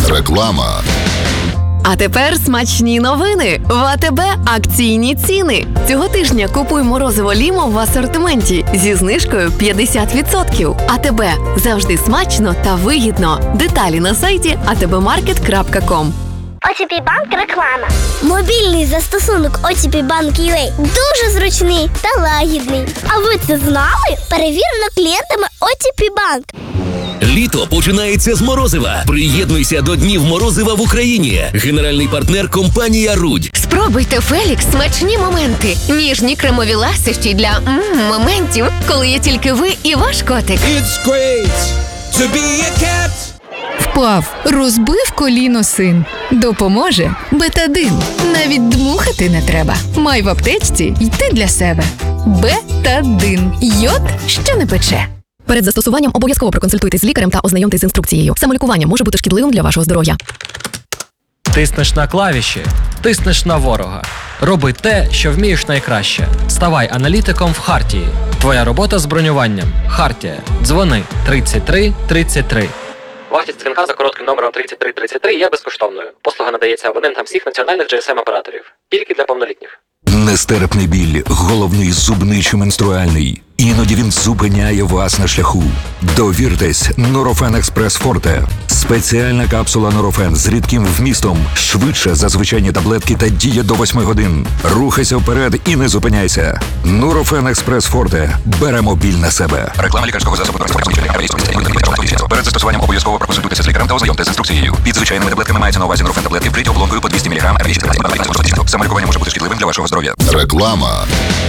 Реклама. А тепер смачні новини. В АТБ акційні ціни. Цього тижня купуй морозиво Лімо в асортименті зі знижкою 50%. АТБ. Завжди смачно та вигідно. Деталі на сайті atbmarket.com. OTP Bank реклама. Мобільний застосунок OTP Bank UA дуже зручний та лагідний. А ви це знали? Перевірено клієнтами OTP Bank. Літо починається з морозива. Приєднуйся до Днів морозива в Україні. Генеральний партнер – компанія «Рудь». Спробуйте Фелікс смачні моменти. Ніжні кремові ласощі для моментів, коли є тільки ви і ваш котик. It's great to be a cat. Впав, розбив коліно син. Допоможе Бетадин. Навіть дмухати не треба. Май в аптечці й ти для себе. Бетадин. Йод, що не пече. Перед застосуванням обов'язково проконсультуйтесь з лікарем та ознайомтесь з інструкцією. Самолікування може бути шкідливим для вашого здоров'я. Тиснеш на клавіші, тиснеш на ворога. Роби те, що вмієш найкраще. Ставай аналітиком в Хартії. Твоя робота з бронюванням. Хартія. Дзвони 33 33. Вартість дзвінка за коротким номером 3333 є безкоштовною. Послуга надається абонентам всіх національних GSM-операторів. Тільки для повнолітніх. Нестерпний біль, головний, зубний чи менструальний. Іноді він зупиняє вас на шляху. Довіртесь Нурофен Експрес Форте. Спеціальна капсула Нурофен з рідким вмістом. Швидше за звичайні таблетки та діє до 8 годин. Рухайся вперед і не зупиняйся. Нурофен Експрес Форте. Беремо біль на себе. Реклама лікарського засобу. Перед застосуванням обов'язково проконсультуйтеся з лікарем та ознайомтесь з інструкцією. Під звичайними таблетками мається на увазі Нурофен таблетки вкриті оболонкою по 200 мг. Самолікування може бути шкідливим для вашого здоров'я. Реклама.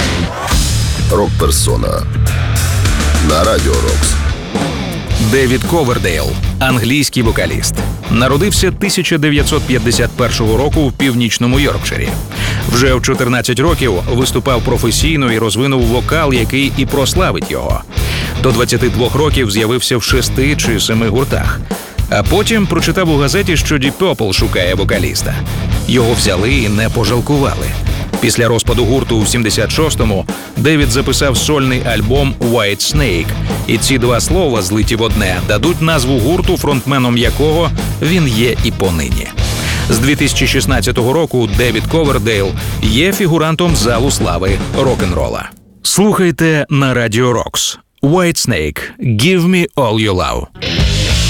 Рок-персона на Радіо Рокс. Девід Ковердейл – англійський вокаліст. Народився 1951 року в північному Йоркширі. Вже в 14 років виступав професійно і розвинув вокал, який і прославить його. До 22 років з'явився в 6 чи 7 гуртах. А потім прочитав у газеті, що Deep Purple шукає вокаліста. Його взяли і не пожалкували. Після розпаду гурту в 76-му Девід записав сольний альбом «White Snake». І ці два слова, злиті в одне, дадуть назву гурту, фронтменом якого він є і понині. З 2016 року Девід Ковердейл є фігурантом залу слави рок-н-рола. Слухайте на Радіо Рокс. «White Snake. Give me all your love».